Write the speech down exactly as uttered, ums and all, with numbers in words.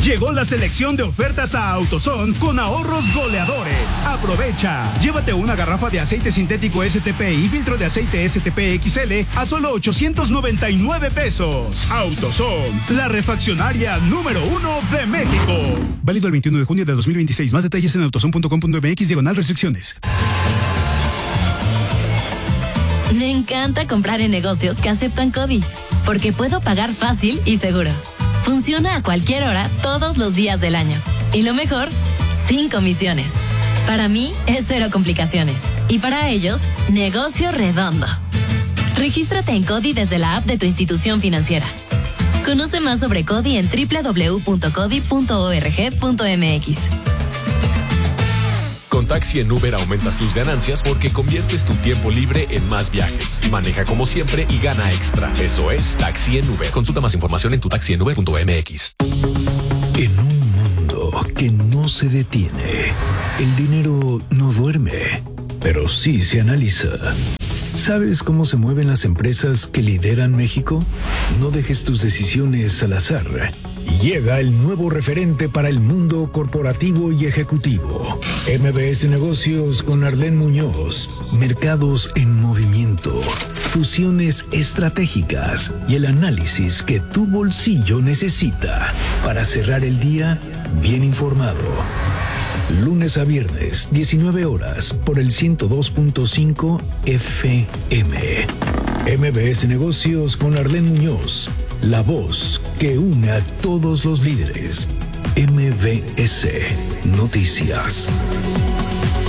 Llegó la selección de ofertas a AutoZone con ahorros goleadores. Aprovecha. Llévate una garrafa de aceite sintético S T P y filtro de aceite S T P X L a solo ochocientos noventa y nueve pesos. AutoZone, la refaccionaria número uno de México. Válido el veintiuno de junio de dos mil veintiséis. Más detalles en autozone punto com punto m x diagonal restricciones. Me encanta comprar en negocios que aceptan CODI, porque puedo pagar fácil y seguro. Funciona a cualquier hora, todos los días del año. Y lo mejor, sin comisiones. Para mí, es cero complicaciones. Y para ellos, negocio redondo. Regístrate en CODI desde la app de tu institución financiera. Conoce más sobre CODI en doble u doble u doble u punto codi punto org punto m x. Con Taxi en Uber aumentas tus ganancias porque conviertes tu tiempo libre en más viajes. Maneja como siempre y gana extra. Eso es Taxi en Uber. Consulta más información en tu taxi en uber punto m x. En un mundo que no se detiene, el dinero no duerme, pero sí se analiza. ¿Sabes cómo se mueven las empresas que lideran México? No dejes tus decisiones al azar. Llega el nuevo referente para el mundo corporativo y ejecutivo. M B S Negocios con Arlene Muñoz. Mercados en movimiento. Fusiones estratégicas y el análisis que tu bolsillo necesita para cerrar el día bien informado. Lunes a viernes, diecinueve horas, por el ciento dos punto cinco F M. M B S Negocios con Arlene Muñoz. La voz que une a todos los líderes. M B S Noticias.